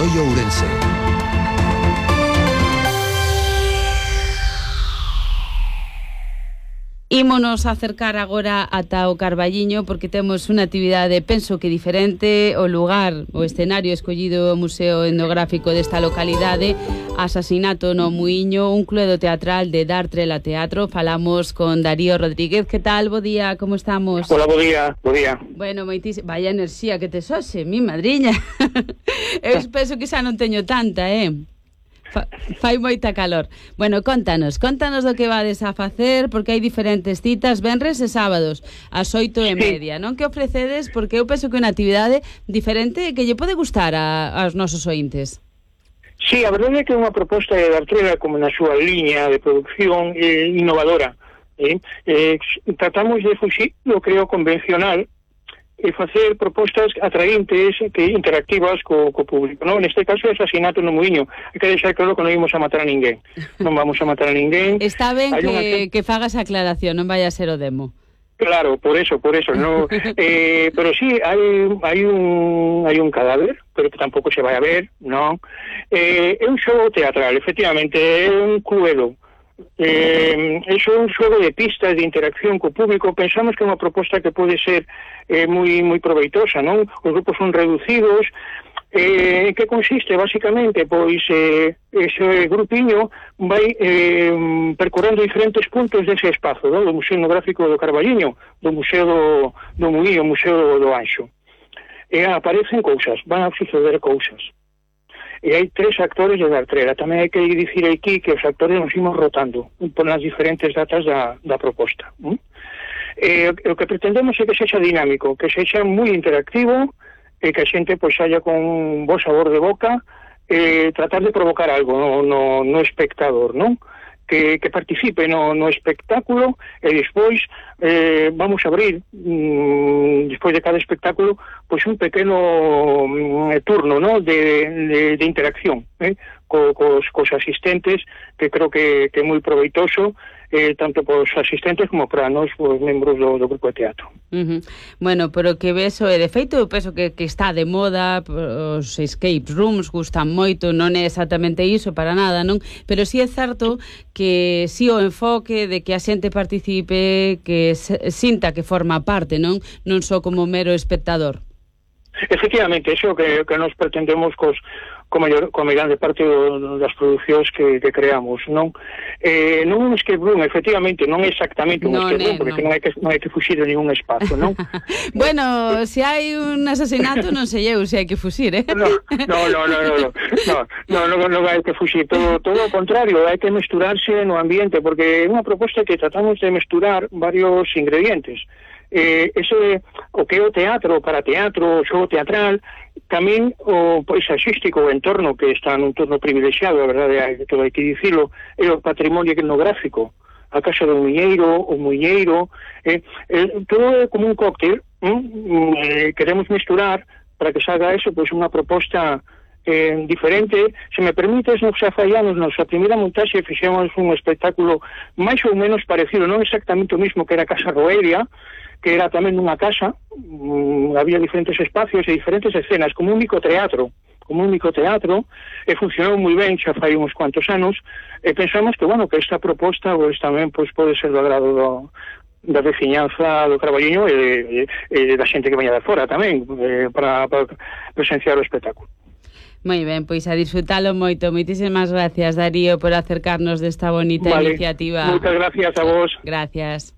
Radio Ourense. Ímonos acercar agora ata o Carballiño porque temos unha actividade, penso que diferente, o lugar, o escenario escollido o Museo Etnográfico desta localidade, Asasinato no Muiño, un cluedo teatral de Dartrela Teatro. Falamos con Darío Rodríguez. Que tal? Bo día, como estamos? Hola, bo día. Bueno, vaya enerxía que te xose, mi madriña. Eu penso que xa non teño tanta, Fai moita calor. Bueno, contanos do que vades a facer, porque hai diferentes citas, venres e sábados, ás 8:30, non? Que ofrecedes? Porque eu penso que é unha actividade diferente que lle pode gustar aos nosos ointes. Sí, a verdade é que é unha proposta de Dartrela como na súa liña de producción innovadora. Tratamos de fuxir do creo convencional e facer propostas atraíntes que interactivas co público, non? Neste caso é Asasinato no Muiño. Hai que deixar claro que non ímos a matar a ninguén. Non vamos a matar a ninguén. Está ben que fagas a aclaración, non vaya a ser o demo. Claro, por eso, no. Pero sí, hai un cadáver, pero que tampouco se vai a ver, non? É un xogo teatral, efectivamente, é un cluedo. Eso é un xogo de pistas de interacción co público. Pensamos que é unha proposta que pode ser moi proveitosa, non? Os grupos son reducidos. En que consiste, basicamente? Pois ese grupiño vai percorrendo diferentes puntos dese espazo, non? Do Museo Etnográfico do Carballiño, do Museo do Muiño, Museo do Anxo. Aparecen cousas, van a suceder cousas. E hai 3 actores de Dartrela. Tamén hai que dicir aquí que os actores nos imos rotando por nas diferentes datas da proposta. O que pretendemos é que sexa dinámico, que sexa moi interactivo, e que a xente pois haya con bo sabor de boca, tratar de provocar algo no espectador, non? Que participe no espectáculo, e despois vamos a abrir despois de cada espectáculo pois un pequeno turno, ¿no? de interacción cos asistentes, que creo que é moi proveitoso tanto para os asistentes como para nós, os membros do grupo de teatro. Bueno, pero que ves, de feito, eu penso que está de moda, os escape rooms gustan moito, non é exactamente iso para nada, non? Pero sí é certo que sí o enfoque de que a xente participe, que sinta que forma parte, non só como mero espectador. Efectivamente, iso que nos pretendemos coa grande parte das producións que creamos, non? Non un escape room, efectivamente, non é exactamente un escape room, porque non hai que fuxir de ningún espazo, non? Bueno, se hai un asasinato non sei eu se hai que fuxir, Non hai que fuxir, todo o contrario, hai que mesturarse no ambiente, porque é unha proposta que tratamos de mesturar varios ingredientes. O que é o teatro para teatro, o xogo teatral, tamén o paisaxístico, o entorno que está nun entorno privilexiado, a verdade, hai que dicilo, é o patrimonio etnográfico, a casa do muiñeiro, o muiñeiro, todo é como un cóctel. Queremos mesturar para que salga eso, pois unha proposta diferente. Se me permites, nos xa fai anos, na primeira montaxe fixemos un espectáculo máis ou menos parecido, non exactamente o mismo que era Casa Roelia, que era tamén nunha casa, había diferentes espacios e diferentes escenas, como un microteatro, e funcionou moi ben, xa fai uns cuantos anos, e pensamos que, bueno, que esta proposta pois tamén pois pode ser do agrado da veciñanza do Carballiño e da xente que veña de fora tamén, para presenciar o espectáculo. Moi ben, pois a disfrutalo moito. Moitísimas gracias, Darío, por acercarnos desta bonita iniciativa. Moitas gracias a vos. Gracias.